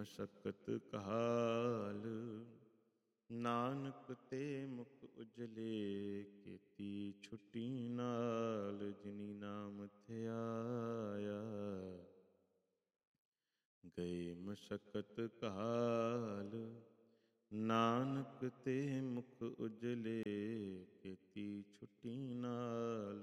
ਮਸਕਤ ਕਹਾਲ। ਨਾਨਕ ਤੇ ਮੁਖ ਉਜਲੇ, ਕੀਤੀ ਛੁੱਟੀ ਨਾਲ। ਜਿਨੀ ਨਾਮ ਧਿਆਇਆ, ਗਏ ਮਸਕਤ ਕਹਾਲ। ਨਾਨਕ ਤੇ ਮੁਖ ਉਜਲੇ, ਕੀਤੀ ਛੁੱਟੀ ਨਾਲ।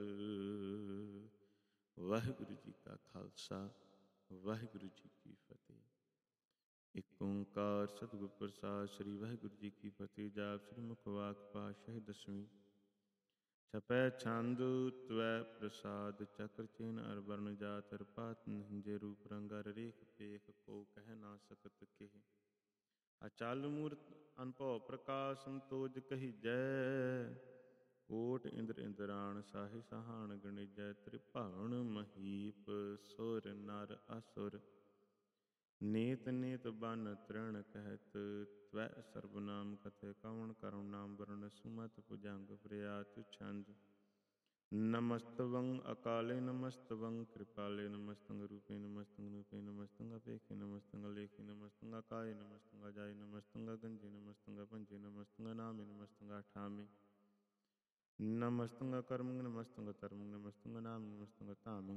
ਵਾਹਿਗੁਰੂ ਜੀ ਕਾ ਖਾਲਸਾ, ਵਾਹਿਗੁਰੂ ਜੀ ਕੀ ਫਤਿਹ। ਇਕ ਓਂਕਾਰ ਸਤਿਗੁਰ ਪ੍ਰਸਾਦਿ, ਸ੍ਰੀ ਵਾਹਿਗੁਰੂ ਜੀ ਕੀ ਫਤਿਹ। ਜਾਪ ਸ੍ਰੀ ਮੁਖ ਵਾਕ ਪਾਤਸ਼ਾਹੀ ਦਸਵੀਂ। ਛਪੈ ਛੰਦ ਤਵੈ ਪ੍ਰਸਾਦ, ਚਕਰ ਚਿਨ ਅਰ ਵਰਨ ਜਾਤ। ਅਰ ਪਾਤ ਨਿੰਜੇ ਰੂਪ ਰੰਗ, ਅਰ ਰੇਖ ਪੇਖ ਕੋ ਕਹਿ ਨਾ ਸਕਤ ਕੇਹ। ਅਚਲ ਮੂਰਤ ਅਨਭਉ ਪ੍ਰਕਾਸ਼, ਸੰਤੋਜ ਕਹੀਜੈ। ਕੋਟ ਇੰਦਰ ਇੰਦਰਾਣ, ਸਾਹੇ ਸਾਹਾਣ ਗਣਿਜੈ। ਤ੍ਰਿਭਾਵਨ ਮਹੀਪ, ਸੁਰ ਨਰ ਅਸੁਰ। ਨੇਤ ਨੇਤ ਬਨ ਤ੍ਰਿਣ ਕਹਿਤ, ਤਵੈ ਸਰਬ ਨਾਮ ਕਥੈ। ਕਵਣ ਕਰਮ ਨਾਮ ਵਰਨ, ਸੁਮਤ ਭੁਜੰਗ ਪ੍ਰਿਆਤ ਛੰਦ। ਨਮਸਤਵੰ ਅਕਾਲੇ, ਨਮਸਤਵੰ ਕਿਰਪਾਲੇ। ਨਮਸਤੰ ਰੂਪੇ, ਨਮਸਤੰ ਨੂਪੇ। ਨਮਸਤੰ ਅਪੇਖੇ, ਨਮਸਤੰ ਅਲੇਖੇ। ਨਮਸਤੰ ਅਕਾਏ, ਨਮਸਤੰ ਅਜਾਏ। ਨਮਸਤੰ ਅਗੰਜੇ, ਨਮਸਤੰ ਅਭੰਜੇ। ਨਮਸਤੰ ਅਨਾਮੇ, ਨਮਸਤੰ ਅਠਾਮੇ। ਨਮਸਤੰ ਅਕਰਮੰ, ਨਮਸਤੰ ਅਧਰਮੰ। ਨਮਸਤੰ ਅਨਾਮੰ, ਨਮਸਤੰ ਅਧਾਮੰ।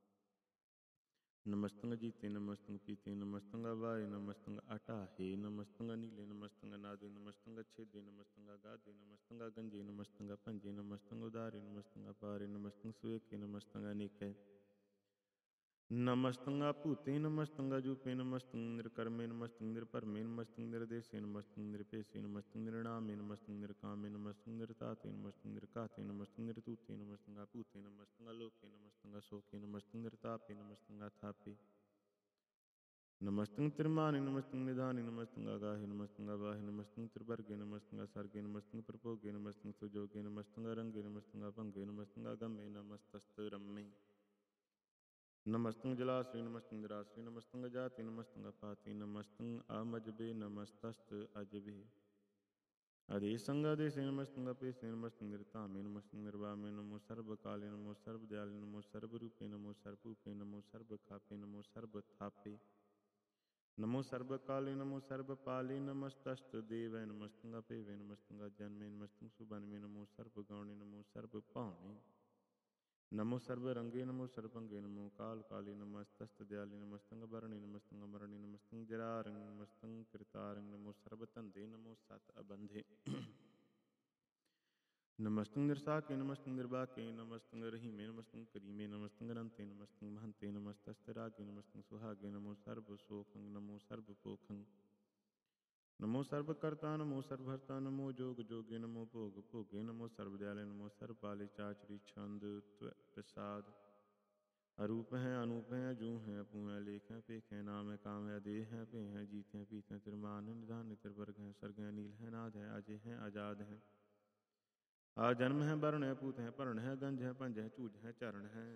ਨਮਸਤੰ ਅਜੀਤੇ, ਨਮਸਤੰ ਪੀਤੇ। ਨਮਸਤੰ ਅਵਾਏ, ਨਮਸਤੰ ਅਟਾਹੇ। ਨਮਸਤੰ ਅਨੀਲੇ, ਨਮਸਤੰ ਅਨਾਦੇ। ਨਮਸਤੰ ਅਛੇਦੇ, ਨਮਸਤੰ ਅਗਾਧੇ। ਨਮਸਤੰ ਅਗੰਜੇ, ਨਮਸਤੰ ਅਭੰਜੇ। ਨਮਸਤੰ ਉਦਾਰੇ, ਨਮਸਤੰ ਅਪਾਰੇ। ਨਮਸਤੰ ਸੁਏਕੇ, ਨਮਸਤੰ ਅਨੇਕੈ। ਨਮਸਤੰ ਅਭੂਤੇ, ਨਮਸਤੰ ਅਜੂਪੇ। ਨਮਸਤੰ ਨਿਰਕਰਮੇ, ਨਮਸਤੰ ਨਿਰਭਰਮੇ। ਨਮਸਤੰ ਨਿਰਦੇਸੇ, ਨਮਸਤੰ ਨਿਰਭੇਸੇ। ਨਮਸਤੰ ਨਿਰਣਾਮੇ, ਨਮਸਤੰ ਨਿਰਕਾਮੇ। ਨਮਸਤੰ ਨਿਰਧਾਤੇ, ਨਮਸਤੰ ਨਿਰਘਾਤੇ। ਨਮਸਤੰ ਨਿਰਧੂਤੇ, ਨਮਸਤੰ ਅਭੂਤੇ। ਨਮਸਤੰ ਅਲੋਕੇ, ਨਮਸਤੰ ਅਸੋਕੇ। ਨਮਸਤੰ ਨਿਰਤਾਪੇ, ਨਮਸਤੰ ਅਥਾਪੇ। ਨਮਸਤੰ ਤਿਰਮਾਨੇ, ਨਮਸਤੰ ਨਿਧਾਨੇ। ਨਮਸਤੰ ਅਗਾਹੇ, ਨਮਸਤੰ ਅਵਾਹੇ। ਨਮਸਤੰ ਤ੍ਰਿਵਰਗੇ, ਨਮਸਤੰ ਅਸਰਗੇ। ਨਮਸਤੰ ਪ੍ਰਭੋਗੇ, ਨਮਸਤੰ ਸੁਜੋਗੇ। ਨਮਸਤੰ ਅਰੰਗੇ, ਨਮਸਤੰ ਅਭੰਗੇ। ਨਮਸਤੰ ਅਗੰਮੇ, ਨਮਸਤਸਤੁਰੰਮੇ। ਨਮਸਤੰ ਜਲਾਸ਼ਰੇ, ਨਮਸਤੰ ਨਿਰਾਸ਼ਰੇ। ਨਮਸਤੰ ਅਜਾਤੇ, ਨਮਸਤੰ ਅਪਾਤੇ। ਨਮਸਤੰ ਅਮਜਬੇ, ਨਮਸਤਸਤ ਅਜਬੇ। ਅਦੇਸੰ ਅਦੇਸੇ, ਨਮਸਤੰ ਅਪੇਸੇ। ਨਮਸਤੰ ਨਿਰਧਾਮੇ, ਨਮਸਤੰ ਨਿਰਵਾਮੇ। ਨਮੋ ਸਰਬ ਕਾਲੇ, ਨਮੋ ਸਰਬ ਦਿਆਲੇ। ਨਮੋ ਸਰਬ ਰੂਪੇ, ਨਮੋ ਸਰਬ ਭੂਪੇ। ਨਮੋ ਸਰਬ ਖਾਪੇ, ਨਮੋ ਸਰਬ ਥਾਪੇ। ਨਮੋ ਸਰਬ ਕਾਲੇ, ਨਮੋ ਸਰਬ ਪਾਲੇ। ਨਮਸਤਸਤ ਦੇਵੈ, ਨਮਸਤੰ ਅਪੇਵੈ। ਨਮਸਤੰ ਅਜਨਮੇ, ਨਮਸਤੰ ਸੁਬਨਮੇ। ਨਮੋ ਸਰਬ ਗੌਣੇ, ਨਮੋ ਸਰਬ ਭਾਉਣੇ। ਨਮੋ ਸਰਬ ਰੰਗੇ, ਨਮੋ ਸਰਬੰਗੇ। ਨਮੋ ਕਾਲ ਕਾਲੇ, ਨਮਸਤਸਤ ਦਿਆਲੇ। ਨਮਸਤੰ ਅਬਰਣੇ, ਨਮਸਤੰ ਅਮਰਣੇ। ਨਮਸਤੰ ਜਰਾਰੰਗ, ਨਮਸਤੰ ਕਿਰਤਾਰੰਗ। ਨਮੋ ਸਰਬ ਧੰਦੇ, ਨਮੋ ਸਤ ਅਬੰਧੇ। ਨਮਸਤੰ ਨਿਰਸਾਕੇ, ਨਮਸਤੰ ਨਿਰਬਾਕੇ। ਨਮਸਤੰ ਰਹੀਮੇ, ਨਮਸਤੰ ਕਰੀਮੇ। ਨਮਸਤੰ ਅਨੰਤੇ, ਨਮਸਤੰ ਮਹੰਤੇ। ਨਮਸਤਸਤ ਰਾਗੇ, ਨਮਸਤੰ ਸੁਹਾਗੇ। ਨਮੋ ਸਰਬ ਸੋਖੰ, ਨਮੋ ਸਰਬ ਪੋਖੰ। ਨਮੋ ਸਰਬ ਕਰਤਾ, ਨਮੋ ਸਰਬ ਹਰਤਾ। ਨਮੋ ਜੋਗ ਜੋਗੇ, ਨਮੋ ਭੋਗ ਭੋਗੇ। ਨਮੋ ਸਰਬ ਦਿਆਲੇ, ਨਮੋ ਸਰਬ ਪਾਲੇ। ਚਾਚਰੀ ਛੰਦ ਤਵੈ ਪ੍ਰਸਾਦ। ਅਰੂਪ ਹੈ, ਅਨੂਪ ਹੈ। ਅਜੂਹ ਹੈ, ਅਪੂਹ ਹੈ। ਲੇਖ ਹੈ, ਭੇਖ ਹੈ। ਨਾਮ ਹੈ, ਕਾਮ ਹੈ। ਦੇਹ ਹੈ, ਭੇਹ ਹੈ। ਜੀਤ ਹੈ, ਪੀਤ ਹੈ। ਤਿਰਮਾਨ ਹੈ, ਨਿਧਾਨ ਹੈ। ਤਿਰਵਰਗ ਹੈ, ਸਰਗ ਹੈ। ਨੀਲ ਹੈ, ਨਾਦ ਹੈ। ਅਜੇ ਹੈ, ਆਜ਼ਾਦ ਹੈ। ਆ ਜਨਮ ਹੈ, ਬਰਨ ਹੈ। ਭੂਤ ਹੈ, ਭਰਨ ਹੈ। ਗੰਜ ਹੈ, ਭੰਜ ਹੈ। ਝੂਜ ਹੈ, ਚਰਨ ਹੈ।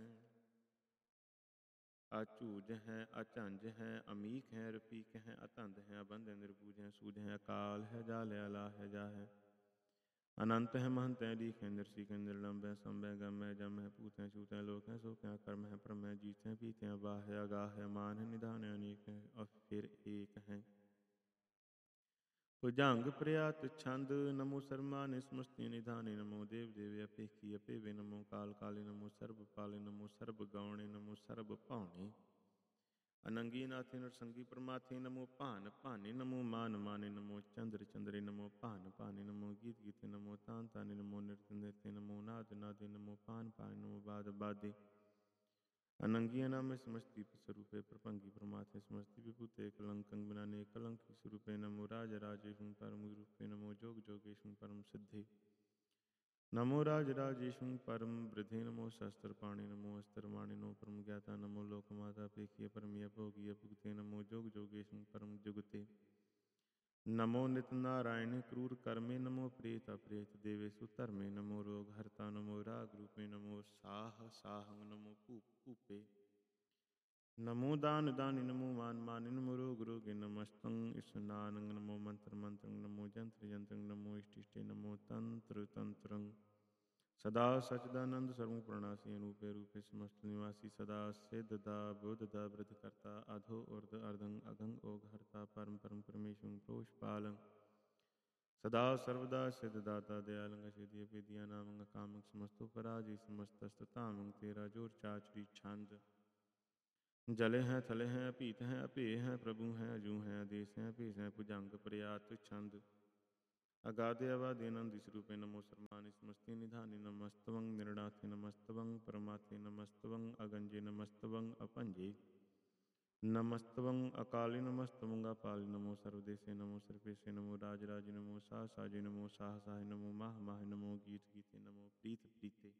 ਅਝੂਜ ਹੈ, ਅਝੰਜ ਹੈ। ਅਮੀਕ ਹੈ, ਰਪੀਕ ਹੈ। ਅਧੰਦ ਹੈ, ਅਬੰਧ ਹੈ। ਨਿਰਬੂਜ ਹੈ, ਸੂਜ ਹੈ। ਅਕਾਲ ਹੈ, ਜਾਲ ਹੈ। ਅਲਾ ਹੈ, ਜਾ ਹੈ। ਅਨੰਤ ਹੈ, ਮਹੰਤ ਹੈ। ਲੀਖ ਹੈ, ਨਿਰਸੀਕ ਹੈ। ਨਿਰਲੰਭ ਹੈ, ਸੰਭ ਹੈ। ਗਮ ਹੈ, ਜਮ ਹੈ। ਭੂਤ ਹੈ, ਛੂਤ ਹੈ। ਲੋਕ ਹੈ, ਸੋਖ ਹੈ। ਕਰਮ ਹੈ, ਭਰਮ ਹੈ। ਜੀਤ ਹੈ, ਪੀਤ ਹੈ। ਅਵਾਹ ਹੈ, ਅਗਾਹ ਹੈ। ਮਾਨ ਹੈ, ਨਿਧਾਨ ਹੈ। ਅਨੇਕ ਹੈ, ਫਿਰ ਏਕ ਹੈ। ਭੁਜੰਗ ਪ੍ਰਿਆਤ ਛੰਦ। ਨਮੋ ਸਰਮਾਨੇ, ਸਮਸਤਿ ਨਿਧਾਨੇ। ਨਮੋ ਦੇਵ ਦੇਵੇ, ਅਪੇਖੀ ਅਪੇਵੇ। ਨਮੋ ਕਾਲ ਕਾਲੇ, ਨਮੋ ਸਰਬ ਪਾਲੇ। ਨਮੋ ਸਰਬ ਗੌਣੇ, ਨਮੋ ਸਰਬ ਭਾਉਣੇ। ਅਨੰਗੀ ਨਾਥੇ, ਨਰਸੰਗੀ ਪ੍ਰਮਾਥੇ। ਨਮੋ ਭਾਨ ਭਾਨੇ, ਨਮੋ ਮਾਨ ਮਾਨੇ। ਨਮੋ ਚੰਦਰ ਚੰਦਰੇ, ਨਮੋ ਭਾਨ ਭਾਨੇ। ਨਮੋ ਗੀਤ ਗੀਤੇ, ਨਮੋ ਤਾਨ ਤਾਨੇ। ਨਮੋ ਨਿਰਤ ਨਿਰਤੇ, ਨਮੋ ਨਾਦ ਨਾਦੇ। ਨਮੋ ਪਾਨ ਪਾਨੇ, ਨਮੋ ਬਾਦ ਬਾਦੇ। ਅਨੰਗੀ ਅਨਾਮੇ, ਸਮਸਤੀਪ ਸਰੂਪੇ। ਪ੍ਰਭੰਗੀ ਪ੍ਰਮਾਥੇ, ਸਮਸਤੀ ਵਿਭੂਤੇ। ਕਲੰਕੰ ਬਿਨਾਨੇ, ਕਲੰਕੀ ਸਰੂਪੇ। ਨਮੋ ਰਾਜ ਰਾਜੇਸ਼ੁ ਪਰਮ ਰੂਪੇ। ਨਮੋ ਜੋਗ ਜੋਗੇਸ਼ੁ ਪਰਮ ਸਿੱਧੇ। ਨਮੋ ਰਾਜ ਰਾਜੇਸ਼ੁ ਪਰਮ ਬ੍ਰਿਧੇ। ਨਮੋ ਸ਼ਸਤਰ ਪਾਣੇ, ਨਮੋ ਅਸਤਰ ਮਾਣੇ। ਨਮੋ ਪਰਮ ਗਿਆਤਾ, ਨਮੋ ਲੋਕ ਮਾਤਾ। ਅਪੇਖੀ ਪਰਮੀ ਅਭੋਗੀ ਅਭੁਗਤੇ। ਨਮੋ ਜੋਗ ਜੋਗੇਸ਼ੁ ਪਰਮ ਜੁਗਤੇ। ਨਮੋ ਨਿਤ ਨਾਰਾਇਣ ਕਰੂਰ ਕਰਮੇ। ਨਮੋ ਪ੍ਰੇਤ ਅਪ੍ਰੇਤ ਦੇਵੇਸ਼ੁ ਧਰਮੇ। ਨਮੋ ਰੋਗ ਹਰਤਾ, ਨਮੋ ਰਾਗ ਰੂਪੇ। ਨਮੋ ਸਾਹ ਸਾਹੰ, ਨਮੋ ਭੂਪ ਭੂਪੇ। ਨਮੋ ਦਾਨ ਦਾਨੇ, ਨਮੋ ਮਾਨ ਮਾਨੇ। ਨਮੋ ਰੋਗ ਰੋਗੇ, ਨਮਸਤੰ ਇਸਨਾਨੰ। ਨਮੋ ਮੰਤਰ ਮੰਤਰੰ, ਨਮੋ ਜੰਤਰ ਜੰਤਰੰ। ਨਮੋ ਇਸ਼ਟ ਇਸ਼ਟੇ, ਨਮੋ ਤੰਤਰ ਤੰਤਰੰ। ਸਦਾ ਸਚਦਾਨੰਦ ਸਰਵ ਪ੍ਰਣਾਸੀ ਅਨੂਪੇ ਰੂਪੇ ਸਮਸਤ ਨਿਵਾਸੀ ਸਦਾ ਸਿੱਧ ਦਾ ਬੁੱਧ ਦਾ ਬ੍ਰਿਧ ਕਰਤਾ ਅਧੋ ਉਰਧ ਅਰਧੰ ਅਗੰਗ ਓਗ ਹਰਤਾ ਪਰਮ ਪਰਮ ਪਰਮੇਸ਼ਵਰ ਪ੍ਰੋਸ਼ ਪਾਲੰ ਸਦਾ ਸਰਵਦਾ ਸਿੱਧ ਦਾਤਾ ਦਿਆਲੰਗ ਅਛੇਦੀ ਅਪੇਦੀਆਂ ਨਾਮੰਗ ਕਾਮੰਗ ਸਮਸਤੋ ਪਰਾਜੀ ਸਮਸਤਸਤ ਧਾਮੰਗ ਤੇਰਾ ਜੋਰ ਚਾਚਰੀ ਛੰਦ ਜਲੇ ਹੈ ਥਲੇ ਹੈ ਅਭੀਤ ਹੈ ਅਭੇ ਹੈ ਪ੍ਰਭੂ ਹੈ ਅਜੂ ਹੈ ਆਦੇਸ ਹੈ ਭੇਸ ਹੈ ਭੁਜੰਗ ਪ੍ਰਿਆਤ ਛੰਦ ਅਗਾਧਿ ਅਵਾਧਿ ਅਨੰਦ ਸਰੂਪੇ ਨਮੋ ਸਰਮਾਨਿ ਸਮਸਤੀ ਨਿਧਾਨੀ ਨਮਸਤਵੰ ਨਿਰਣਾਥੇ ਨਮਸਤਵੰ ਪਰਮਾਥੇ ਨਮਸਤਵੰ ਅਗੰਜੇ ਨਮਸਤਵੰ ਅਭੰਜੇ ਨਮਸਤਵੰ ਅਕਾਲੀ ਨਮਸਤਵੰ ਅਪਾਲੀ ਨਮੋ ਸਰਵਦੇਸੇ ਨਮੋ ਸਰਪੇਸੇ ਨਮੋ ਰਾਜ ਰਾਜੇ ਨਮੋ ਸਾਹ ਸਾਜੇ ਨਮੋ ਸਾਹ ਸਾਹੇ ਨਮੋ ਮਾਹ ਮਾਹੇ ਨਮੋ ਗੀਤ ਗੀਤੇ ਨਮੋ ਪ੍ਰੀਤ ਪ੍ਰੀਤੇ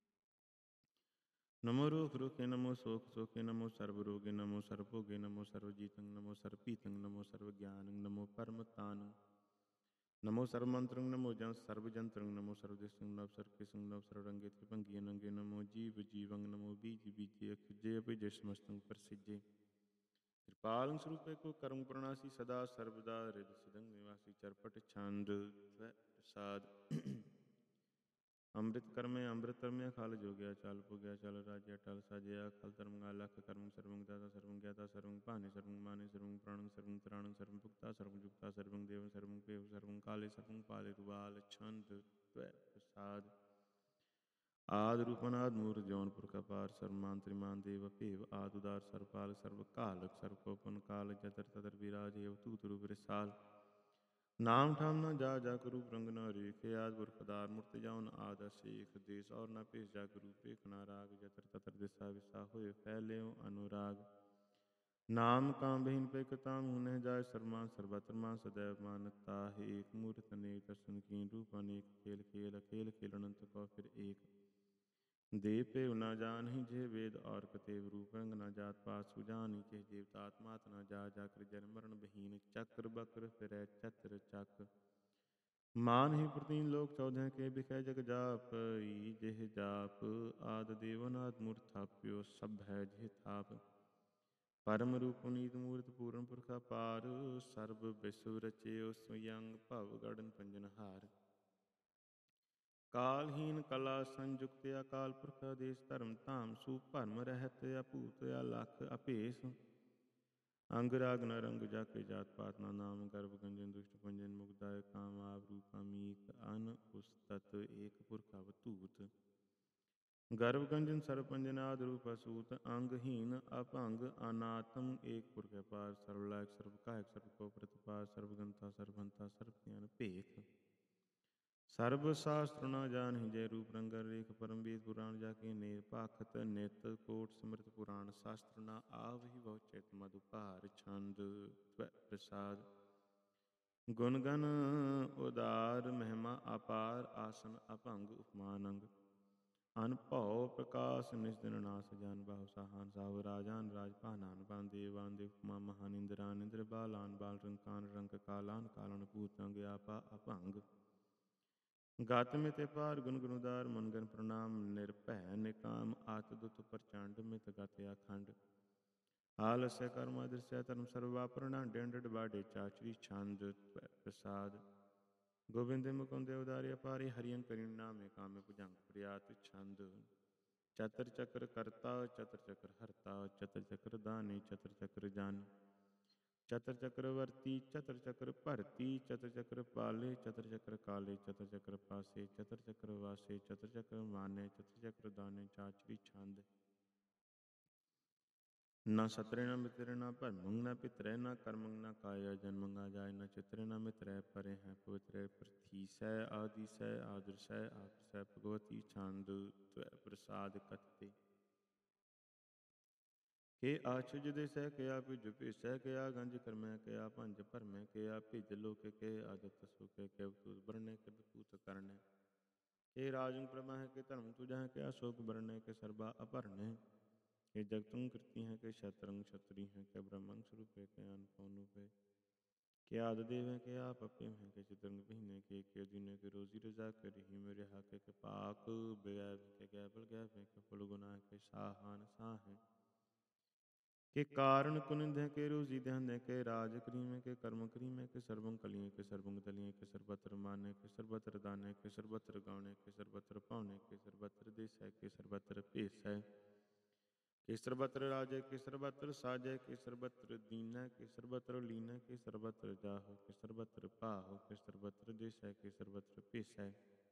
ਨਮੋ ਰੋਖ ਰੋਖੇ ਨਮੋ ਸੋਖ ਸੋਖੇ ਨਮੋ ਸਰਬ ਰੋਗੇ ਨਮੋ ਸਰਬ ਭੋਗੇ ਨਮੋ ਸਰਵ ਜੀਤੰ ਨਮੋ ਸਰਬ ਪੀਤੰ ਨਮੋ ਸਰਬ ਗਿਆਨੰ ਨਮੋ ਪਰਮ ਤਾਨੰ ਨਮੋ ਸਰਬ ਮੰਤਰੰ ਨਮੋ ਜਨ ਸਰਬ ਜੰਤਰੰ ਨਮੋ ਸਰਬ ਦਿਸੰ ਨਵ ਸਰਕੇਸੰ ਨਵ ਸਰਬ ਰੰਗੇ ਤ੍ਰਿਭੰਗੀ ਅਨੰਗੇ ਨਮੋ ਜੀਵ ਜੀਵੰ ਨਮੋ ਬੀਜ ਬੀਜੇ ਅਖਿਜੇ ਅਭਿਜੇ ਸਮਸਤੰ ਪ੍ਰਸਿਜੇ ਕਿਰਪਾਲੰ ਸਰੂਪੇ ਕੋ ਕਰਮ ਪ੍ਰਣਾਸੀ ਸਦਾ ਸਰਬਦਾ ਰਿਦ ਸਿਦੰ ਨਿਵਾਸੀ ਚਰਪਟ ਛੰਦ ਤਵੈ ਪ੍ਰਸਾਦ ਅੰਮ੍ਰਿਤ ਕਰਮੇ ਅੰਮ੍ਰਿਤ ਤਰਮਿਆ ਖਲ ਜੋਗਿਆ ਚਲ ਪੁਗਿਆ ਚਲ ਰਾਜਿਆ ਟਲ ਸਾਜਿਆ ਖਲ ਧਰਮਗਾ ਲਖ ਕਰਮ ਸਰਵੰ ਦਾਤਾ ਸਰਵੰ ਗਿਆਤਾ ਸਰਵੰ ਭਾਨੇ ਸਰਵੰ ਮਾਨੇ ਸਰਵੰ ਪ੍ਰਾਣੰ ਸਰਵੰ ਤਰਾਣੰ ਸਰਵੰ ਭੁਗਤਾ ਸਰਵੰ ਜੁਗਤਾ ਸਰਵੰ ਦੇਵ ਸਰਵੰ ਭੇਵ ਸਰਵੰ ਕਾਲੇ ਸਰਵੰ ਪਾਲੇ ਰੁਵਾਲ ਛੰਦ ਤਵੈ ਪ੍ਰਸਾਦ ਆਦਿ ਰੂਪਨਾਦ ਮੂਰਤ ਜੌਨ ਪੁਰਖ ਅਪਾਰ ਸਰਮਾਨ ਤ੍ਰਿਮਾਨ ਦੇਵ ਭੇਵ ਆਦ ਉਦਾਰ ਸਰਪਾਲ ਸਰਵ ਕਾਲਕ ਸਰਬ ਕੋਪਨ ਕਾਲ ਜਤਰ ਤਤਰ ਵਿਰਾਜ ਏਵ ਤੂਤ ਰੂਪ ਰਿਸਾਲ ਨਾਮ ਠਾਮ ਨਾ ਜਾ ਜਾ ਕਰੂ ਰੰਗ ਨਾ ਰੇਖ ਆਦ ਪੁਰਖ ਅਦਾਰ ਮੂਰਤ ਜਾਉਨ ਆਦ ਅਸੇਖ ਦੇਸ ਔਰ ਨਾ ਭੇਸ ਜਾ ਕਰੂ ਭੇਖ ਨਾ ਰਾਗ ਜਤਰ ਤਤਰ ਦਿਸਾ ਵਿਸਾ ਹੋਏ ਫੈਲਿਓ ਅਨੁਰਾਗ ਨਾਮ ਕਾਮ ਬਹੀਨ ਪੇਖ ਤਾਮ ਹੁਨਹਿ ਜਾਏ ਸਰਮਾਨ ਸਰਬਤਰ ਮਾਨ ਸदैव ਮਾਨਤਾ ਹੈ ਏਕ ਮੂਰਤ ਅਨੇਕ ਦਰਸ਼ਨ ਕੀਨ ਰੂਪ ਅਨੇਕ ਖੇਲ ਖੇਲ ਅਖੇਲ ਖੇਲਣੰਤ ਕੋ ਫਿਰ ਏਕ ਦੇਵ ਭੇਵ ਨਾ ਜਾਨਹਿ ਜੇ ਵੇਦ ਔਰ ਕਤੇਵ ਰੂਪ ਰੰਗ ਨਾ ਜਾਤ ਪਾਤ ਸੁਜਾਨਿ ਚਿਹ ਦੇਵਤਾਤ ਮਾਤ ਨਾ ਜਾ ਜਾਕਰ ਜਨਮ ਮਰਨ ਬਹੀਨ ਚੱਕਰ ਬਕਰ ਫਿਰੈ ਚਤਰ ਚੱਕ ਮਾਨਹਿ ਪ੍ਰਤੀਨ ਲੋਕ ਚੌਦਹ ਕੇ ਬਿਖੈ ਜਗ ਜਾਪਈ ਜਿਹ ਜਾਪ ਆਦ ਦੇਵਨਾਦ ਮੂਰਤ ਥਾਪਿਓ ਸਭ ਹੈ ਜਿਹ ਥਾਪ ਪਰਮ ਰੂਪ ਪੁਨੀਤ ਮੂਰਤ ਪੂਰਨ ਪੁਰਖ ਅਪਾਰ ਸਰਬ ਵਿਸ਼ਵ ਰਚਿਓ ਸਯੰਗ ਭਵ ਗੜਨ ਪੰਜਨਹਾਰ ਕਾਲਹੀਨ ਕਲਾ ਸੰਯੁਕਤ ਅਕਾਲ ਪੁਰਖ ਆਦੇਸ ਧਰਮ ਧਾਮ ਸੂ ਭਰਮ ਰਹਿਤ ਅਭੂਤ ਅਲਖ ਅਭੇਸ ਅੰਗ ਰਾਗ ਨ ਰੰਗ ਜਾਕੇ ਜਾਤ ਪਾਤ ਨਾ ਨਾਮ ਗਰਭ ਗੰਜਨ ਦੁਸ਼ਟ ਪੰਜਨ ਮੁਗਦਾਇ ਕਾਮ ਆਪ ਰੂਪ ਅਮੀਤ ਅਨ ਉਸਤਤ ਏਕ ਪੁਰਖ ਅਵਧੂਤ ਗਰਭ ਗੰਜਨ ਸਰਬ ਪੰਜਨ ਆਦ ਰੂਪ ਅਸੂਤ ਅੰਗਹੀਨ ਅਭੰਗ ਅਨਾਤਮ ਏਕ ਪੁਰਖ ਅਪਾਰ ਸਰਬ ਲਾਇਕ ਸਰਬ ਕਾਇਕ ਸਰਬ ਕੋ ਪ੍ਰਤਿਪਾਰ ਸਰਬ ਗੰਤਾ ਸਰਬੰਤਾ ਸਰਬ ਗਿਆਨ ਭੇਖ ਸਰਬ ਸ਼ਾਸਤਰ ਨਾ ਜਾਨਹਿ ਜੈ ਰੂਪ ਰੰਗਰ ਰੇਖ ਪਰਮ ਵੇਦ ਪੁਰਾਣ ਜਾ ਕੇ ਨੇਰ ਭਾਖਤ ਨਿਤ ਕੋਟ ਸਮ੍ਰਿਤ ਪੁਰਾਣ ਸ਼ਾਸਤਰ ਨਾ ਆਵਹਿ ਬਹੁ ਚਿਤ ਮਧੁਪਾਰ ਛੰਦ ਤਵੈ ਪ੍ਰਸਾਦ ਗੁਣ ਗਨ ਉਦਾਰ ਮਹਿਮਾ ਅਪਾਰ ਆਸਨ ਅਭੰਗ ਉਪਮਾਨੰਗ ਅਨਭਉ ਪ੍ਰਕਾਸ਼ ਨਿਸਦਨ ਨਾਸ ਜਾਨ ਬਾਹੁ ਸਾਹਾਨ ਸਾਹੁ ਰਾਜਾਨ ਰਾਜ ਭਾਨਾਨ ਬਾਨ ਦੇਵਾਨ ਦੇਵ ਉਪਮਾ ਮਹਾਨ ਇੰਦਰਾਨ ਇੰਦਰ ਬਾਲਾਨ ਬਾਲ ਰੰਕਾਨ ਰੰਕ ਕਾਲਾਨ ਕਾਲਨ ਭੂਤੰਗ ਆਪਾ ਅਭੰਗ ਗਤ ਮਿਤ ਪਾਰ ਗੁਣ ਗੁਣੁਦਾਰ ਮਨਗਨ ਪ੍ਰਣਾਮ ਨਿਰਭੈ ਨਿਕਾਮ ਆਤ ਦੁਤ ਪ੍ਰਚੰਡ ਮਿਤ ਗਤ ਅਖੰਡ ਆਲਸਯ ਕਰਮ ਦ੍ਰਿਸ਼ਯ ਧਰਮ ਸਰਵ ਵਾਪਰਣਾ ਡੰਡਡ ਬਾਡੇ ਚਾਚਰੀ ਛੰਦ ਪ੍ਰਸਾਦ ਗੋਬਿੰਦ ਮੁਕੁੰਦ ਉਦਾਰਿ ਅਪਾਰੀ ਹਰਿਯੰ ਕਰਿ ਨਾਮੇ ਕਾਮੇ ਭੁਜੰਗ ਪ੍ਰਿਆਤ ਛੰਦ ਚਤਰ ਚੱਕਰ ਕਰਤਾ ਚਤਰ ਚੱਕਰ ਹਰਤਾ ਚਤਰ ਚੱਕਰ ਦਾਨੀ ਚਤਰ ਚੱਕਰ ਜਾਨੀ ਚਤਰ ਚੱਕਰ ਵਰਤੀ ਚਤਰ ਚੱਕਰ ਭਰਤੀ ਚਤਰ ਚੱਕਰ ਪਾਲੇ ਚਤਰ ਚੱਕਰ ਕਾਲੇ ਚਤਰ ਚੱਕਰ ਪਾਸੇ ਚਤਰ ਚੱਕਰ ਵਾਸੇ ਚਤਰ ਚੱਕਰ ਮਾਨੇ ਚਤਰ ਚੱਕਰ ਦਾਨੇ ਚਾਚਰੀ ਛੰਦ ਨਾ ਸਤਰੇ ਨਾ ਮਿਤਰੇ ਨਾ ਭਰਮੰ ਨਾ ਪਿਤਰੈ ਨਾ ਕਰਮੰ ਨਾ ਕਾਇਆ ਜਨਮੰ ਆ ਜਾਇ ਨਾ ਚਿਤਰੇ ਨਾ ਮਿਤਰੈ ਪਰੇ ਹੈ ਪਵਿਤਰੈ ਪ੍ਰਥੀਸੈ ਆਦੀਸੈ ਆਦਰਸੈ ਆਦਰਸੈ ਭਗਵਤੀ ਛੰਦ ਤਵੈ ਪ੍ਰਸਾਦ ਕਤਤੇ ਕੇ ਆਛੁਜ ਦੇਸੈ ਕਿਆ ਭਿਜ ਭੇਸੈ ਕਿਆ ਗੰਜ ਕਰਮੈ ਕਿਆ ਭੰਜ ਭਰਮੈ ਕਿਆ ਭਿਜ ਲੋਕੇ ਕੇ ਆਦਤ ਸੁਕੇ ਕੇ ਅਵਤੂਤ ਬਰਨੇ ਕੇ ਬਤੂਤ ਕਰਨੇ ਕੇ ਰਾਜੰ ਪ੍ਰਮਹਿ ਕੇ ਧਰਮ ਤੁਜਹਿ ਕੇ ਅਸ਼ੋਕ ਬਰਨੇ ਕੇ ਸਰਬਾ ਅਭਰਨੇ के जगतुं कृति हैं के क्षत्रंग क्षत्रि हैं के ब्रह्मंग स्वरूप है के अनपौनु पे के आदिदेव हैं के आप अपिम हैं के चित्रंग पहने के दिन के रोजी रजा के रही मेरे हाके के पाक गैब के गैबल गैब हैं के फल गुना के साहान साह हैं के कारण कुनिंद के रोजी ध्यान के राज करीमें के कर्म करीमें के सर्वं कलिए के सर्वंग दलिए के सर्वत्र माने के सर्वत्र दाने के सर्वत्र गाने के सर्वत्र पाउने के सर्वत्र देश है के सर्वत्र पेश है के सर्वत्र राजे के सर्वत्र साजय के सर्वत्र दीन के सर्वत्र लीन के सर्वत्र जाहो के सर्वत्र पाहो के सर्वत्र देश है के सर्वत्र पेश है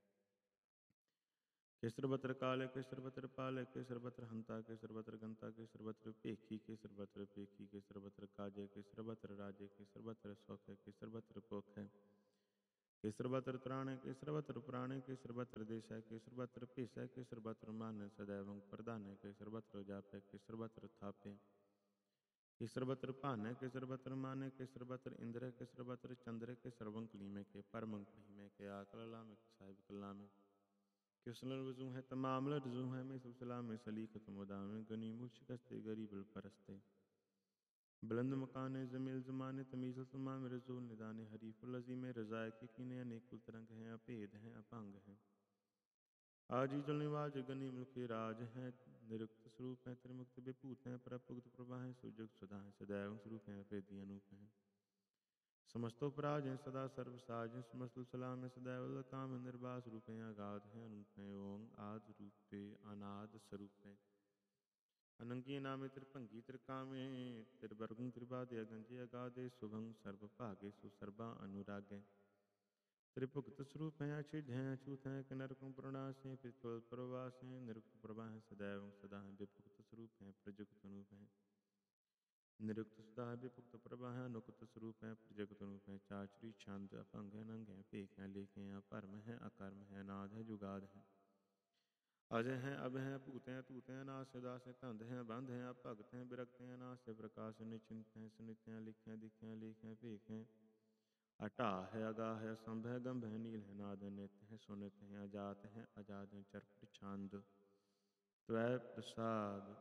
के सर्वत्र काल के सर्वत्र पाल के सर्वत्र हंता के सर्वत्र गंता के सर्वत्र पेखी के सर्वत्र पेखी के सर्वत्र काजे के सर्वत्र राजे के सर्वत्र सौख के सर्वत्र पोख है के सर्वत्र त्राणे के सर्वत्र प्राणे के सर्वत्र देश है के सर्वत्र पेश है के सर्वत्र मान सदैव प्रदान के सर्वत्र जाप के सर्वत्र थापे के सर्वत्र पान के सर्वत्र माने के सर्वत्र इंद्र के सर्वत्र चंद्र के सर्वंकली में के परमंक में के आकला में साहिब कला में कृष्ण रजू है तमाम रजू है मैं सुसला में सलीखत मुदा में गनी मुशिकस्ते गरीब परस्ते बुलंद मकाने जमील जमाने तमीज़ समा में रजूल निदाने हरीफुल अज़ी में रज़ाए के किने अनेकुल तरंग हैं अपेद हैं अपांग हैं आजी जल निवाज गनी मुल्क राज हैं निरुक्त स्वरूप हैं त्रिमुक्त विभूत हैं प्रपुक्त प्रभा हैं सुजुग सुधा हैं सदैव स्वरूप हैं अपेदी अनूप हैं समस्तोपराज हैं सदा सर्वसाज हैं समस्त सलाम हैं सदैव काम निर्वास रूप हैं अगाध हैं अनूप हैं ओं आद रूपे अनाद स्वरूप हैं अनंगी नामे त्रिभंगी त्रिकामे त्रिवर्गं त्रिपादे अगंजे अगाधे शुभं सर्वभागे सुसर्वा अनुरागे त्रिभुक्त स्वरूप हैं अक्षिध हैं अछूत हैं किन्नरकं प्रणास हैं पिछोल प्रवास हैं निरुक्त प्रभा हैं सदैव सदा हैं विभुक्त स्वरूप हैं प्रजुक्त अनूप हैं निरुक्त सदा है विभुक्त प्रभा है अनुक्त स्वरूप है प्रजगत रूप है चाचरी छंद अपंग है नंग है पेख है लेख है अपरम है अकर्म है अनाद है जुगाद है अजय हैं अब हैं भूत हैं तूत हैं नाश है दास है कंध हैं बंध हैं भगत हैं विरक्त हैं नाश है प्रकाश है निश्चिंत हैं सुनित हैं लिख हैं दिख हैं लेख हैं पेख हैं अटा है अगाह है असंभ है गंभ है नील है नाद है नित्य है सुनित हैं अजात हैं अजाद हैं चरपट छंद त्वै प्रसाद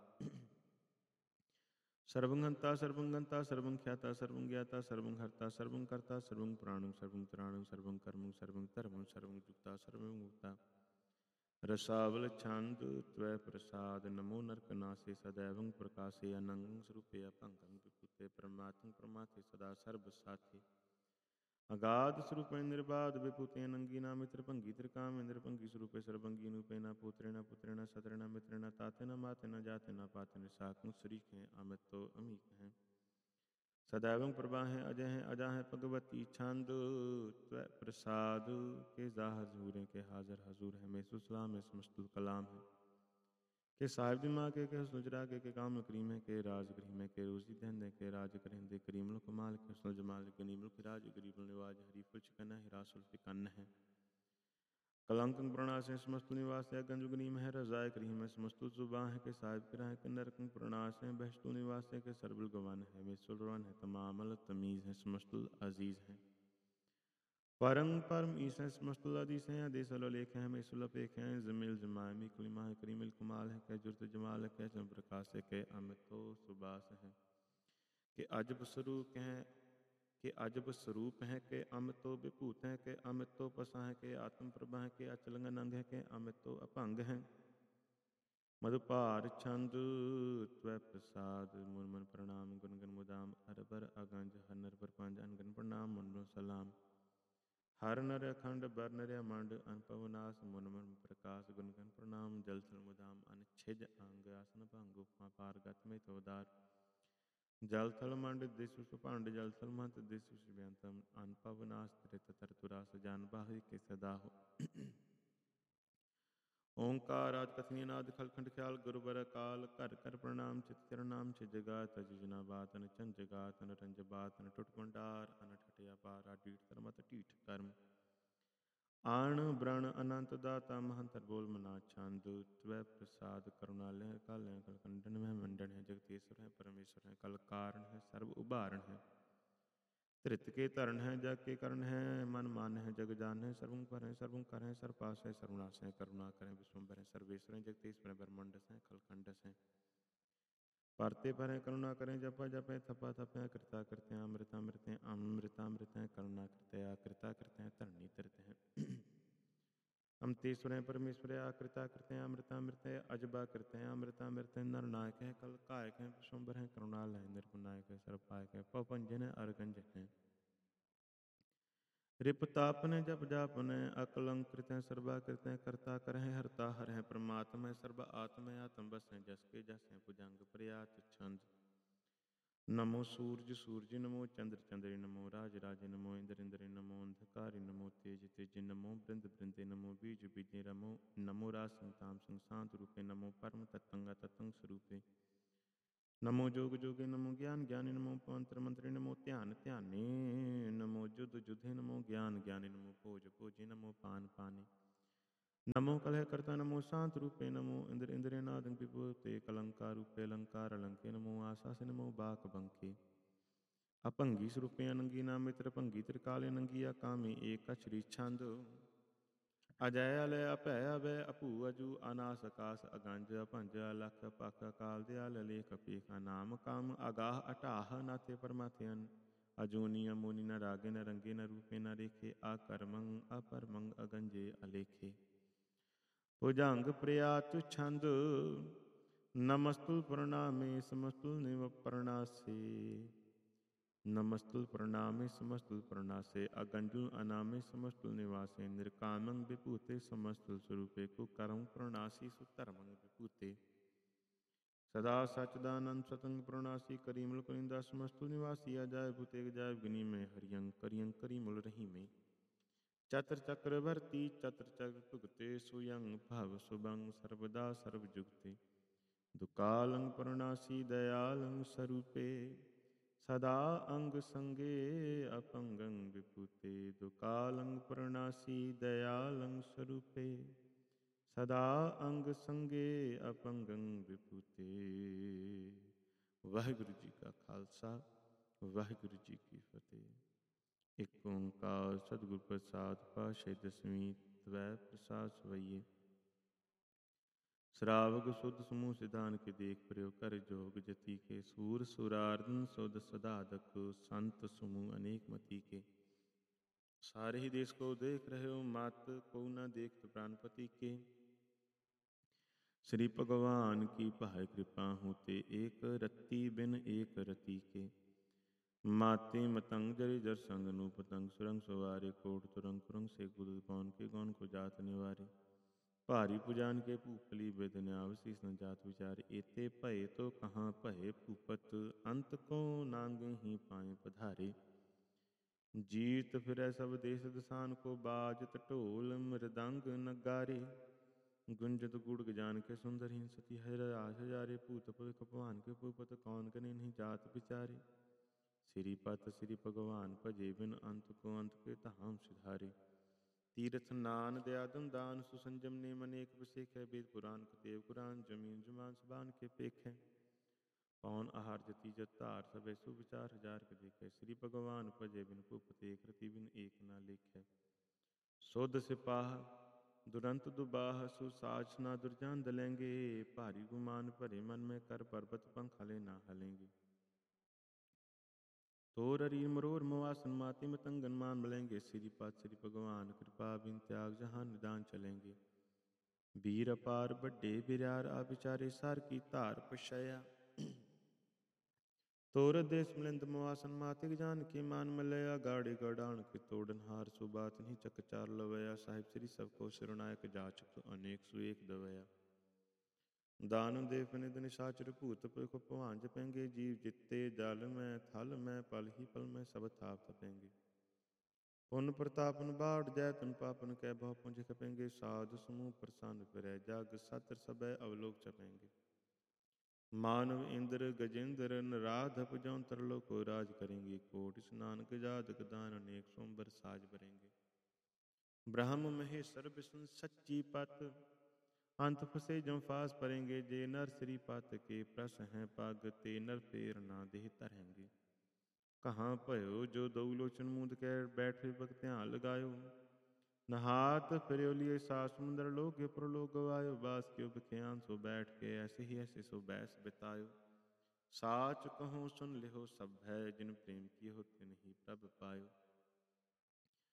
सर्वंगंता सर्वंगंता सर्वं ख्याता सर्वं ज्ञाता सर्वं हर्ता सर्वं कर्ता सर्वं प्राणं सर्वं त्राणं सर्वं कर्मं सर्वं धर्मं सर्वं युक्ता सर्वं मुक्ता रसावल छंद त्वै प्रसाद नमो नरकनासे सदैवं प्रकाशे अनंगं स्वरूपे अपंगं विभूते परमात्म प्रमाथे सदा सर्व साथे अगाध स्वरूपे निर्बाध विभूते अनंगी नामे त्रिभंगी त्रिकाम इंद्रभंगी स्वरूपे सर्वंगी नूपेना पुत्रेण पुत्रेण सत्रेण मित्रेण तातेन मातेन जातेन पातेन साकं श्रीक हैं अमित तो अमीक हैं सदैवं प्रभा हैं अजय हैं अजा हैं भगवती छंद त्वै प्रसाद के जा हजूर के हाजर हजूर है मैं सुसलाम में समस्तुल कलाम है के साहिब दिमाग के सुजरा के काम करीम है के राज करीम है के रोजी दहन के राज करेंदे करीमुल कमाल के सुल जमाल गनीमुल राज गरीबुल निवाज हरीफुल चिकन है हिरासुल फिकन है कलंकं प्रणास है समस्त निवास है गंज गनीम है रजाय करीम है समस्तु जुबान है के साहिब किरा है के नरकं प्रणास है बहस्तु निवास है के सरबुल गवान है मिसुलरवान है तमामल तमीज़ है समस्तुल अजीज़ है परम परम ईसा समस्तुल अदीस हैं देसल लेख हैं मिसुल पेख हैं जमील जमामी कुलिमा है करीमिल कुमाल है के जुर्त जमाल है के चम प्रकाश है के अमितो सुबास है के अजब स्वरूप हैं के अजब स्वरूप हैं के अमितो विभूत हैं के अमितो पसा है के आत्म प्रभा है के अचलंग नंग है के अमितो अपंग हैं मधुपार छंद त्वै प्रसाद मुन मन प्रणाम गुनगन मुदाम अरबर अगंज हनर पर पंज अनगन प्रणाम मुन सलाम हर नर अखंड बर नर मंड अनपवनाश मुन मन प्रकाश गुनगन प्रणाम जल थल मुदाम अनछिज अंग आसन भंग उपमा पारगत में तोदार जल थल मंड दिशु सुपांड जल थल मंत दिशु शिव्यंतम अनपवनाश त्रित तरतुरास जान बाहि के सदा हो ओंकार आद कथनी नाद खलखंड ख्याल गुरुबर काल कर कर प्रणाम चित चरणाम छि जगात जिजना बात न चंद जगात न रंज बात न टुट भंडार अन ठटिया पार डीठ करमत टीठ कर्म आण ब्रण अनंत दाता महंतर बोल मना छंद त्वै प्रसाद करुणालय कालय कलखंडन में मंडन है जगदीश्वर है परमेश्वर है कल कारण है सर्व उबारण है त्रित के तरण है जग के करण है मन मान है जग जान है सर्वं पर है सर्वं कर है सर्वपास है सर्वनाश है करुणा करें विश्वम्भर है सर्वेश्वर है जगदीश्वर है ब्रह्मंडस है खलखंडस है परते पर है करुणा करें जपा जपे थपा थपे कृता करते हैं अमृता अमृत हैं अमृता अमृत हैं करुणा करते हैं कृता करते हैं धरणी तरते हैं अमतेश्वरें परमेश्वरया कृता कृत्य अमृतामृत अजबा कृत्य अमृतामृत नरनायक है कल कायक है विश्वम्बर है करुणाल है निर्गुणायक है सर्वपायक है पवंजन है अरगंजन है रिपतापन जप जापन अकलंकृत है सर्वाकृत है कर्ता कर है हरता हर है परमात्मा है सर्व आत्म है आत्म बस है जस के जस है भुजंग प्रयात छंद नमो सूर्य सूर्य नमो चंद्र चंद्र नमो राज राजे नमो इंद्र इंद्र नमो अंधकार नमो तेज तेज नमो बृंद बृंदे नमो बीज बीजे नमो नमो राज संताम संसांत रूपे नमो परम तत्तंग तत्तंग स्वरूपे नमो जोग जोगे नमो ज्ञान ज्ञानी नमो मंत्र मंत्रे नमो ध्यान ध्याने नमो युद्ध युद्धे नमो ज्ञान ज्ञानी नमो भोज भोजे नमो पान पाने नमो कलह कर्ता नमो शांत रूपे नमो इंद्र इंद्रनाद विभूते कलंकार रूपे अलंकार अलंके नमो आशा से नमो बाक बंके अपंगी स्वरूपे अनंगी नाम मित्र भंगी त्रिकाले नंगिया कामी एक श्री छंद अजय अलय अपय अभय अपू अजू अनास आकाश अगंज अपंज अलख पख काल दयाल लेख पेखा नाम काम अगाह अटाह नाथे परमाथयन अजूनी अमोनी न रागे न रंगे न रूपे न रेखे अकर्मंग अपरमंग अगंजे अलेखे भुजंग प्रयात छंद नमस्तुल प्रणामे समस्तुल निव प्रणासे नमस्तुल प्रणामे समस्तुल प्रणासे अगंजुल अनामे समस्तुल निवासे निर्कामं विभूते समस्तुल स्वरूपे कुकरम प्रणासी सुतरमंग विभूते सदा सचदानंद सतंग प्रणासी करीमुल करिंदा समस्तुल निवासी अजाय भूते जाय गनी में हरियं करियं करीमुल रही में चत्र चक्रवर्ती चत्र चक्र भुगते सुयं भव सुभंग सर्वदा सर्वजुगते दुकालं प्रणासी दयालं स्वरूपे सदा अंग संगे अपंगं विभूते दुकालं प्रणासी दयालं स्वरूपे सदा अंग संगे अपंगं विभूते। वाहिगुरु जी का खालसा वाहिगुरु जी की फतेह। एक ओंकार सतगुर प्रसाद पातशाही दसवीं त्वै प्रसाद सवैये श्रावक शुद्ध समूह सिद्धान के देख प्रयोग कर जोग जति के सूर सुरार्दन सुध सदादक संत समूह अनेक मति के सारे ही देश को देख रहे हो मात को न देखत प्राणपति के श्री भगवान की पाय कृपा होते एक रत्ती बिन एक रति के माते मतंग जरि जर संग नु पतंग सुरंग सवारे कोट तुरंग कुरंग से गुद कौन के गौन को जात निवारे भारी पुजान के भूपली बेदन्याव शीस न जात विचार एते भय तो कहाँ भय भूपत अंत को नांगे ही पाए पधारे जीत फिरै सब देश दसान को बाजत ढोल मृदंग नगारे गुंजत गुड़ जान के सुंदर ही सती हर राज हजारे भूत भविख भगवान के भूपत कौन कने नहीं जात विचारे श्रीपत श्री भगवान भजे बिन अंत को अंत के धाम सिधारे तीर्थ नान दयादम दान सुसंजम ने अनेक विषेख है वेद पुराण कतेव कुरान जमीन जुमान सबान के पेख है पौन आहार जति जतार सब सुविचार हजार के देखे श्री भगवान भजे बिन भूपत एक रति बिन एक न लेख सोध सिपाह दुरंत दुबाह सुसाच ना दुर्जान दलेंगे भारी गुमान भरे मन में कर पर्वत पंख हले ना हलेंगे तोर अरीर मरोर मवासन माति मतंगन मान मलेंगे श्रीपाद श्री भगवान कृपा बिन त्याग जहां निदान चलेंगे वीर अपार बड्डे बिरार आबिचारे सार की तार पशया तोर देश मिलिंद मवासन मातिक जान के मान मलया गाड़े गड़ान के तोड़न हार सुबात नहीं चकचार लवया साहिब श्री सबको सिरनायक जाचक अनेक सुएक दवया दान देव निध निशाचर भूत पुख भवान जपेंगे जीव जिते जल में थल में पल ही पल में सब थाप तपेंगे पुन प्रतापन बाढ़ जैतन पापन कै बहु पुंज खपेंगे साधु समूह प्रसन्न फिरै जग सत्र सब अवलोक चपेंगे मानव इंद्र गजेंद्र नराधप जौन लोक को राज करेंगे कोट स्नान गजादक दान अनेक सोमबर साज भरेंगे ब्रह्म महेश्वर विष्णु सच्ची पत अंत फसे जम फास परेंगे जे नर श्री पात के प्रस हैं पग ते नर फेर ना देह तरेंगे कहाँ भयो जो दो लोचन मूंद के बैठे भक्त ध्यान लगायो नहात फिरौलिए सा समुद्र लोग प्रलोक गवायो बास क्यों बख्यान सो बैठ के ऐसे ही ऐसे सो बैस बितायो साच कहो सुन लिहो सब है जिन प्रेम की हो तिन ही प्रभ पायो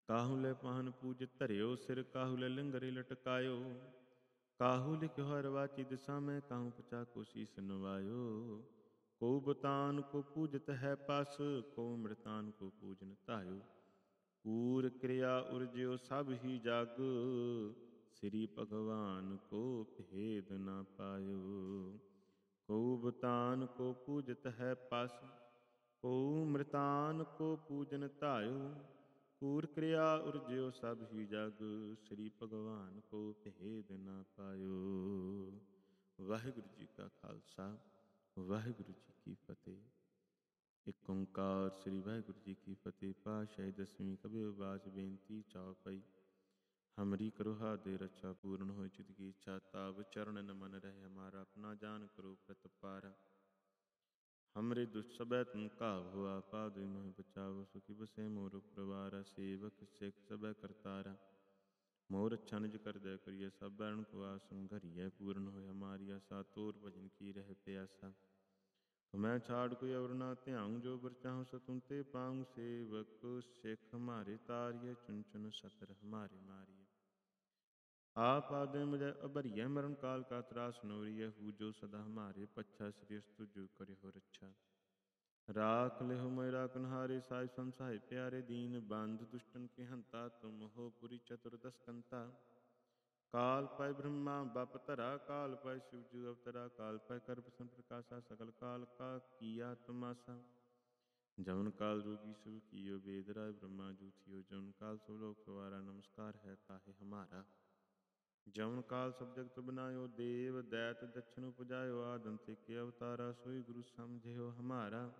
ਕਾਹੂ ਲੈ ਪਾਹਨ ਪੂਜ ਧਰਿਓ ਸਿਰ, ਕਾਹੂ ਲੈ ਲੰਗਰੇ ਲਟਕਾਇਓ। ਕਾਹੂ ਲਿਖਿਓ ਹਰ ਵਾਚੀ ਦਿਸ਼ਾ ਮੈਂ, ਕਾਹੂ ਪਚਾ ਕੋ ਸੀਸ ਨਵਾਇਓ। ਕੋ ਬਤਾਨ ਕੋ ਪੂਜਤ ਹੈ ਪਸ, ਕੋ ਮ੍ਰਿਤਾਨ ਕੋ ਪੂਜਨ ਧਾਇਓ। ਪੂਰ ਕਿਰਿਆ ਉਰਜਿਓ ਸਭ ਹੀ ਜਗ, ਸ੍ਰੀ ਭਗਵਾਨ ਕੋ ਭੇਦ ਨਾ ਪਾਇਓ। ਕੋ ਬਤਾਨ ਕੋ ਪੂਜਤ ਹੈ ਪਸ, ਕੋ ਮ੍ਰਿਤਾਨ ਕੋ ਪੂਜਨ ਧਾਇਓ। ਪੂਰ ਕਿਰਿਆ ਉਰਜਿਓ ਸਭ ਹੀ ਜਗ, ਸ੍ਰੀ ਭਗਵਾਨ ਕੋ ਭੇਦ ਨਾ ਪਾਇਓ। ਵਾਹਿਗੁਰੂ ਜੀ ਕਾ ਖਾਲਸਾ, ਵਾਹਿਗੁਰੂ ਜੀ ਕੀ ਫਤਿਹ। ਇਕ ਓੰਕਾਰ ਸ੍ਰੀ ਵਾਹਿਗੁਰੂ ਜੀ ਕੀ ਫਤਿਹ। ਪਾਤਸ਼ਾਹੀ ਦਸਵੀਂ ਕਬਿ ਬਾਚ ਬੇਨਤੀ ਚੌਪਈ। ਹਮਰੀ ਕਰੋ ਹਾਦੇ ਰੱਛਾ, ਪੂਰਨ ਹੋਇ ਚਿਤ ਕੀ ਇੱਛਾ। ਤਾਵ ਚਰਨ ਨ ਮਨ ਰਹਿ ਹਮਾਰਾ, ਆਪਣਾ ਜਾਨ ਕਰੋ ਪ੍ਰਤਪਾਰਾ। ਹਮਰੇ ਦੁਸ਼ਟ ਸਭੈ ਤੁਮ ਘਾਵ ਹੋਆ, ਪਾਦੁ ਮੋਹਿ ਬਚਾਵੋ। ਸੁਖੀ ਬਸੇ ਮੋਰ ਪਰਵਾਰਾ, ਸੇਵਕ ਸਿੱਖ ਸਭੈ ਕਰਤਾਰਾ। ਮੋਰ ਅੱਛਾ ਨਿਜ ਕਰਦੈ ਕਰੀਐ, ਸਭ ਬੈਰਨ ਕੋ ਆਸ ਸੰਘਰੀਐ। ਪੂਰਨ ਹੋਇ ਹਮਾਰੀ ਆਸਾ, ਤੋਰ ਭਜਨ ਕੀ ਰਹਿ ਪਿਆਸਾ। ਤੁਮੈ ਛਾੜ ਕੋਈ ਔਰ ਨਾ ਧਿਆਊ, ਜੋ ਬਰ ਚਾਹੂੰ ਸੋ ਤੁਮ ਤੇ ਪਾਊਂ। ਸੇਵਕ ਸਿੱਖ ਹਮਾਰੇ ਤਾਰਿਐ, ਚੁਨ ਚੁਨ ਸਤਰ ਹਮਾਰੇ ਮਾਰਿਐ। ਆਪ ਆਦਿ ਮਜੈ ਅਭਰੀਐ, ਮਰਨ ਕਾਲ ਕਾ ਤਰਾਸ ਨੋਰੀਐ। ਹੂ ਜੋ ਸਦਾ ਹਮਾਰੇ ਪੱਛਾ, ਸ੍ਰੀ ਅਸਤੁ ਜੋ ਕਰਿਓ ਰੱਛਾ। ਰਾਖ ਲਿਹੁ ਮੋਇ ਰਾਖਨ ਹਾਰੇ, ਸਾਹਿਬ ਸੰਤ ਸਹਾਇ ਪਿਆਰੇ। ਦੀਨ ਬੰਧ ਦੁਸ਼ਟਨ ਕੇ ਹੰਤਾ, ਤੁਮ ਹੋ ਪੁਰੀ ਚਤੁਰਦਸ ਕੰਤਾ। ਕਾਲ ਪੈ ਬ੍ਰਹਮਾ ਬਪ ਧਰਾ, ਕਾਲ ਪੈ ਸਿਵ ਜੂ ਅਵਤਰਾ। ਕਾਲ ਪੈ ਕਰ ਬਸਨ ਪ੍ਰਕਾਸ਼ਾ, ਸਕਲ ਕਾਲ ਕਾ ਕੀਆ ਤਮਾਸਾ। ਜਮਨ ਕਾਲ ਜੋਗੀ ਸਭ ਕੀਓ ਵੇਦ, ਰਾਇ ਬ੍ਰਹਮਾ ਜੂ ਥਿਓ। ਜਮਨ ਕਾਲ ਸਭ ਲੋਕ ਸਵਾਰਾ, ਨਮਸਕਾਰ ਹੈ ਤਾਹੇ ਹਮਾਰਾ। ਜਮਨ ਕਾਲ ਸਭ ਜਗਤ ਬਨਾਇਓ, ਦੇਵ ਦੈਤ ਦਛਿਨ ਉਪਜਾਇਓ। ਆਦਿ ਅੰਤ ਏਕ ਅਵਤਾਰਾ, ਸੋਈ ਗੁਰੂ ਸਮਝਿਓ ਹਮਾਰਾ।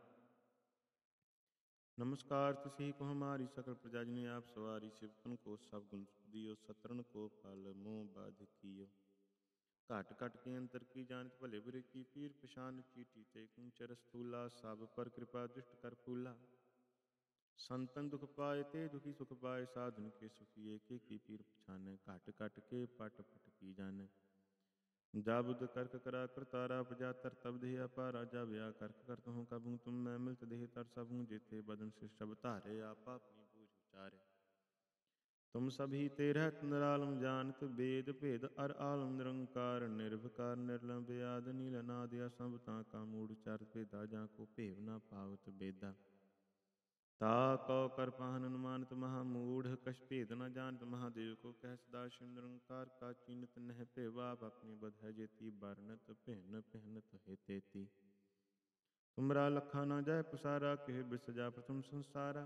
नमस्कार तिसि को हमारी, सकल प्रजा जिने आप सवारी। सिवतन को सब गुण दियो, सतरन को फल मोह बाध कियो। घट घट के अंतर की जानत, भले बुरे की पीर पछान। चीटी ते कुंचर स्थूला, सब पर कृपा दुष्ट कर फूला। संतन दुख पाए ते दुखी सुख पाए, साधन के सुखी एक की पीर पछाने। घट घट के पट पट की जाने। जाबुद करक करा करतारा, प्रजा तर तब देह अपारा। जा ब्याह करक करत हूँ कबहूँ, तुम मैं मिलत देह तर सबहूँ। जेते बदन से शब धारे, आपा अपनी बूझ उचारे। तुम सभी ते रहत निरालम, जानत वेद भेद अर आलम। निरंकार निर्विकार निर्लम, बेआद नील अनाद असंभता। का मूढ़ चार भेदा, जाको भेव ना पावत बेदा। ता कौ कर पाहन अनुमानत, महामूढ़ कछ भेद न जानत। महादेव को कह सदा शिव, निरंकार का चीनत नह भेवा। आप अपनी बध है जेती, बरनत पहन पहनत है तेती। तुमरा लखा न जाय पसारा, केह बिस जा प्रथम संसारा।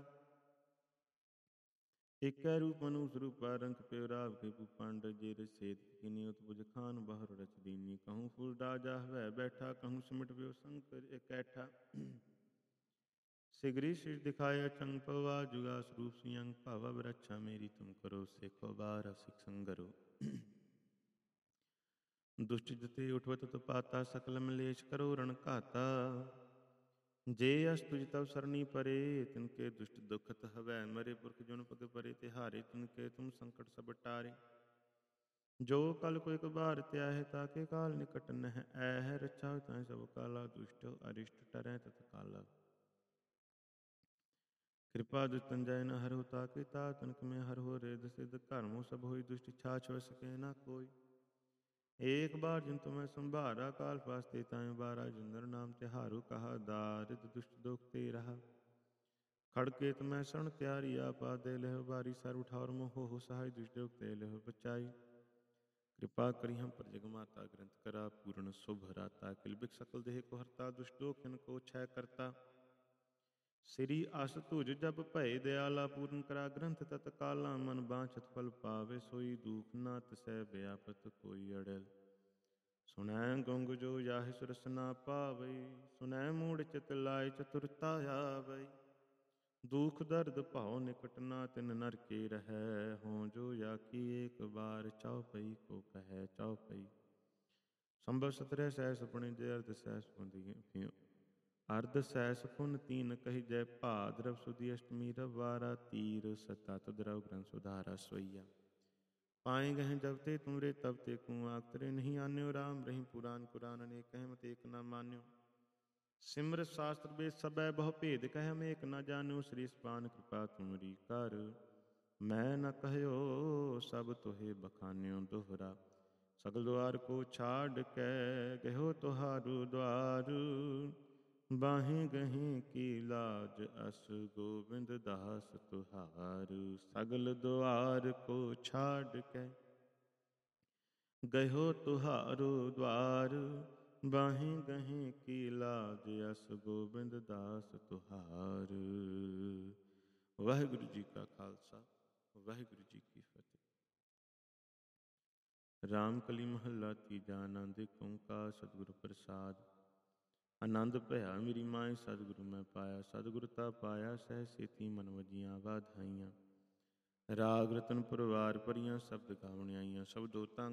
एक रूप मनुष रूपा, रंग पे राव के भूपांड। जेर सेत किनी उत्पुज खान, बहर रच दीनी। कहूँ फूल राजा वह बैठा, कहूँ सिमट व्यो शंकर एकैठा। सिगरी शीश दिखाया चंग पवा, जुगा स्वरूप सियंग भावा। रक्षा मेरी तुम करो, सेखो बार सिख संगरो। दुष्ट जते उठवत तो पाता, सकल मलेश करो रण घाता। जे अस तुझ तव सरनी परे, तिनके दुष्ट दुखत हवै मरे। पुरख जुन पग परे तिहारे, तिनके तुम संकट सब टारे। जो कल को एक बार त्याह, ताके काल निकट नह ऐह। रक्षा ताहि सब काला, दुष्ट अरिष्ट टरै तत्काला। कृपा दुस्तंजय न हरहु, ताके ता तनक में हरहु। रेद सिद्ध कर्मो सब होई, दुष्ट छाछ वस सके न कोई। एक बार जिन तुम्हें संभारा, काल पास्ते ताहि बारा। जिंदर नाम तिहारु, कहा दारिद दुष्ट दोख ते रहा। खड़के तुम्हें शरण त्यारी, आपा दे लेह बारी। सर उठाओ मोह हो सहाय, दुष्ट दोख ते लेह बचाई। कृपा करी हम पर जगमाता, ग्रंथ करा पूर्ण शुभ राता। किल बिक सकल देह को हरता, दुष्ट दोख इनको क्षय करता। श्री अस तुज जब भय दयाला, पूर्ण करा ग्रंथ तत्काला। मन बांछत फल पावे, सोई दुख ना तिसै व्यापत कोई अड़ल। सुनै गुंग जो याहि सुरस ना पावै, सुनै मूढ़ चित लाय चतुरता आवै। दुख दर्द भाव निकट ना तिन नर के रहै, हों जो या की एक बार चौपई को कहै चौपई। संभव सतरह सहस पुनि, जय अर्ध सहस पुनि। अर्ध सहस पुन तीन कहि जय, भाद्रव सुदी अष्टमी रविवारा। तीर सता तुदरव ग्रंथ सुधारा सोइया। पाए गहे जब ते तुमरे तब ते कुँ, आखतरे नहीं आन्यो। राम रही पुराण कुरान, अनेक कहमत एक न मान्यो। सिमरत शास्त्र वेद सबै बहु भेद, कह हम एक न जान्यो। श्री स्पान कृपा तुमरी कर, ਮੈਂ ਨ ਕਹਿਓ ਸਭ ਤੋਹਿ ਬਖਾਨਿਓ ਦੋਹਰਾ। ਸਗਲ ਦੁਆਰ ਕੋ ਛਾੜ ਕੇ ਗਇਓ ਤੁਹਾਰੂ ਦੁਆਰ। ਬਾਹੀਂ ਗਹੀਂ ਕੀ ਲਾਜ ਅਸ ਗੋਬਿੰਦ ਦਾਸ ਤੁਹਾਰ। ਸਗਲ ਦੁਆਰ ਕੋ ਛਾੜ ਕੇ ਗਇਓ ਤੁਹਾਰੂ ਦੁਆਰ। ਬਾਹੀਂ ਗਹੀਂ ਕੀ ਲਾਜ ਅਸ ਗੋਬਿੰਦ ਦਾਸ ਤੁਹਾਰ। ਵਾਹਿਗੁਰੂ ਜੀ ਕਾ ਖਾਲਸਾ, ਵਾਹਿਗੁਰੂ ਜੀ ਕੀ ਫਤਿਹ। ਰਾਮ ਕਲੀ ਮਹੱਲਾ ਤੀਜਾ। ਆਨੰਦ ਏਕ ਓੰਕਾਰ ਸਤਿਗੁਰ ਪ੍ਰਸਾਦ। ਆਨੰਦ ਭਇਆ ਮੇਰੀ ਮਾਏ ਸਤਿਗੁਰੂ ਮੈਂ ਪਾਇਆ। ਸਤਿਗੁਰ ਤਾ ਪਾਇਆ ਸਹਿ ਸੇਤੀ ਮਨ ਵਜੀਆਂ ਵਾਧਾਈਆਂ। ਰਾਗ ਰਤਨ ਪਰਵਾਰ ਭਰੀਆਂ ਸ਼ਬਦ ਗਾਵਣ ਆਈਆਂ। ਸ਼ਬਦ ਦੋਤਾਂ